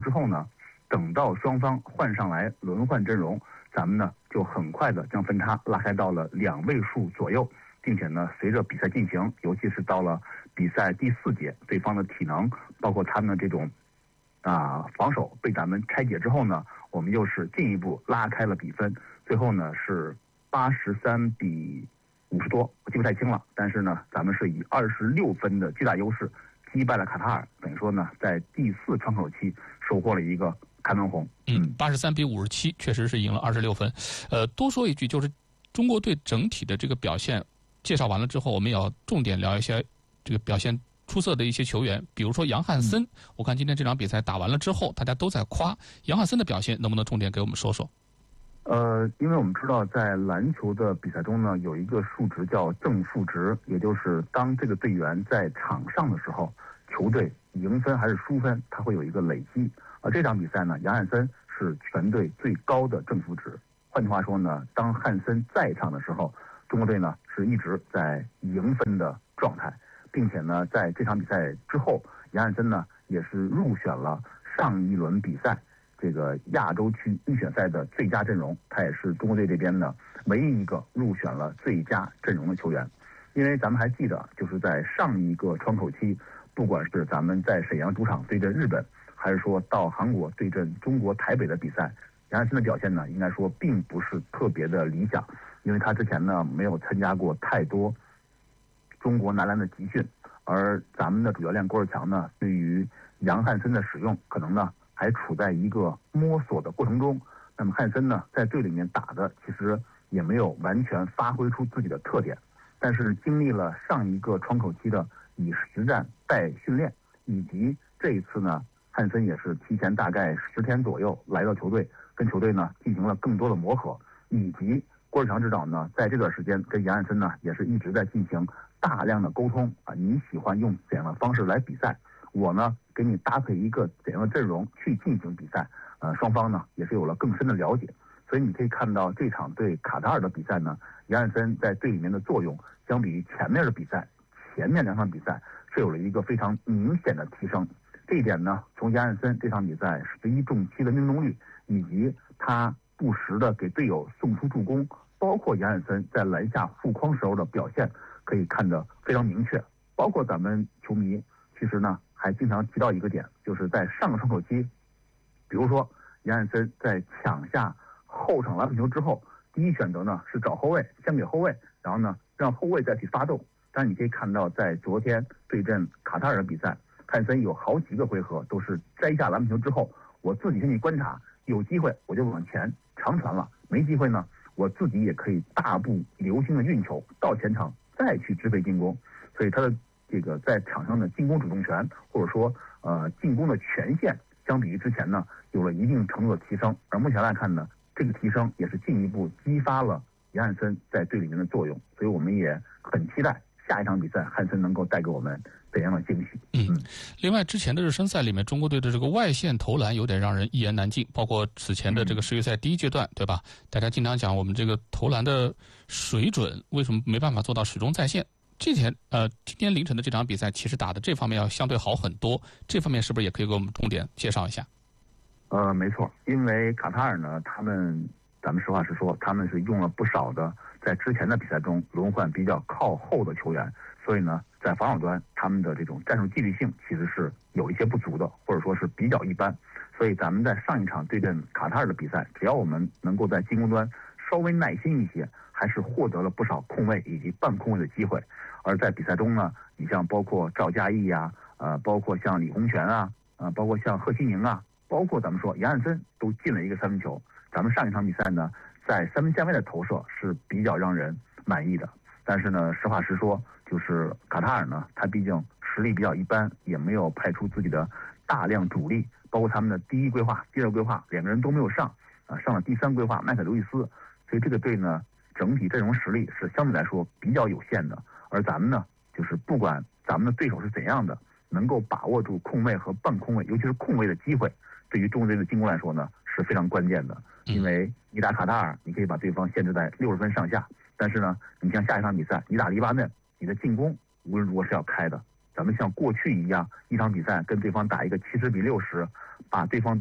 之后呢，等到双方换上来轮换阵容，咱们呢就很快的将分差拉开到了2位数左右，并且呢，随着比赛进行，尤其是到了比赛第4节，对方的体能，包括他们的这种防守被咱们拆解之后呢，我们又是进一步拉开了比分，最后呢是83比50多，我记不太清了，但是呢，咱们是以26分的巨大优势击败了卡塔尔，等于说呢，在第4窗口期收获了一个开门红。 83比57，确实是赢了26分。多说一句，就是中国队整体的这个表现介绍完了之后，我们也要重点聊一些这个表现出色的一些球员，比如说杨汉森。我看今天这场比赛打完了之后，大家都在夸杨汉森的表现，能不能重点给我们说说？ 因为我们知道在篮球的比赛中呢，有一个数值叫正负值，也就是当这个队员在场上的时候，球队赢分还是输分，它会有一个累积。而这场比赛呢，杨汉森是全队最高的正负值。换句话说呢，当汉森在场的时候，中国队呢是一直在赢分的状态，并且呢，在这场比赛之后，杨汉森呢也是入选了上一轮比赛这个亚洲区预选赛的最佳阵容，他也是中国队这边呢唯一一个入选了最佳阵容的球员。因为咱们还记得，就是在上一个窗口期，不管是咱们在沈阳主场对阵日本，还是说到韩国对阵中国台北的比赛，杨汉森的表现呢，应该说并不是特别的理想，因为他之前呢没有参加过太多中国男篮的集训，而咱们的主教练郭士强呢，对于杨汉森的使用，可能呢还处在一个摸索的过程中。那么汉森呢，在队里面打的其实也没有完全发挥出自己的特点，但是经历了上一个窗口期的以实战带训练，以及这一次呢，汉森也是提前大概10天左右来到球队，跟球队呢进行了更多的磨合，以及郭士强指导呢，在这段时间跟杨汉森呢也是一直在进行大量的沟通你喜欢用怎样的方式来比赛，我呢给你搭配一个怎样的阵容去进行比赛，双方呢也是有了更深的了解。所以你可以看到这场对卡塔尔的比赛呢，杨汉森在队里面的作用，相比于前面的比赛，前面2场比赛是有了一个非常明显的提升。这一点呢，从杨汉森这场比赛11中7的命中率，以及他不时的给队友送出助攻，包括杨汉森在篮下护框时候的表现，可以看得非常明确。包括咱们球迷其实呢还经常提到一个点，就是在上个窗口期，比如说杨汉森在抢下后场篮板球之后，第一选择呢是找后卫，先给后卫，然后呢让后卫再去发动。但你可以看到，在昨天对阵卡塔尔的比赛，汉森有好几个回合都是摘下篮板球之后，我自己跟你观察，有机会我就往前长传了，没机会呢，我自己也可以大步流星的运球到前场再去支配进攻。所以他的这个在场上的进攻主动权，或者说进攻的权限，相比于之前呢有了一定程度的提升。而目前来看呢，这个提升也是进一步激发了杨汉森在队里面的作用，所以我们也很期待下一场比赛汉森能够带给我们怎样的惊喜。 另外之前的热身赛里面，中国队的这个外线投篮有点让人一言难尽，包括此前的这个世预赛第1阶段，对吧？大家经常讲我们这个投篮的水准为什么没办法做到始终在线。今天凌晨的这场比赛其实打的这方面要相对好很多，这方面是不是也可以给我们重点介绍一下？ 没错，因为卡塔尔呢，咱们实话实说，他们是用了不少的在之前的比赛中轮换比较靠后的球员，所以呢，在防守端他们的这种战术纪律性其实是有一些不足的，或者说是比较一般。所以咱们在上一场对阵卡塔尔的比赛，只要我们能够在进攻端稍微耐心一些，还是获得了不少空位以及半空位的机会。而在比赛中呢，你像包括赵嘉译包括像李洪权包括像贺西宁包括咱们说杨汉森都进了一个3分球。咱们上一场比赛呢，在3分线外的投射是比较让人满意的。但是呢，实话实说，就是卡塔尔呢，他毕竟实力比较一般，也没有派出自己的大量主力，包括他们的第1规划、第2规划2个人都没有上上了第3规划麦克刘易斯，所以这个队呢，整体阵容实力是相对来说比较有限的。而咱们呢，就是不管咱们的对手是怎样的，能够把握住空位和半空位，尤其是空位的机会，对于中国队的进攻来说呢是非常关键的。因为你打卡塔尔，你可以把对方限制在60分上下，但是呢，你像下一场比赛，你打黎巴嫩，你的进攻无论如何是要开的。咱们像过去一样，一场比赛跟对方打一个70比60， 把对方